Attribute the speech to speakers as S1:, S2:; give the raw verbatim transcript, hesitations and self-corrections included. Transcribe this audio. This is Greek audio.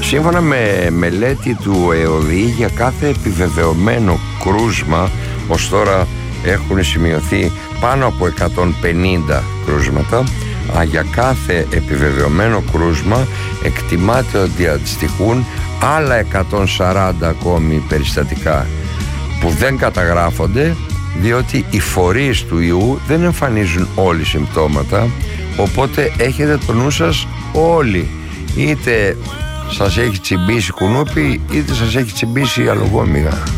S1: Σύμφωνα με μελέτη του ΕΟΔΗ, για κάθε επιβεβαιωμένο κρούσμα, ως τώρα έχουν σημειωθεί πάνω από εκατόν πενήντα κρούσματα. Α, για κάθε επιβεβαιωμένο κρούσμα εκτιμάται ότι αντιστοιχούν άλλα εκατόν σαράντα ακόμη περιστατικά που δεν καταγράφονται, διότι οι φορείς του ιού δεν εμφανίζουν όλοι συμπτώματα. Οπότε έχετε το νου σας όλοι, είτε σας έχει τσιμπήσει κουνούπι είτε σας έχει τσιμπήσει αλογόμυγα.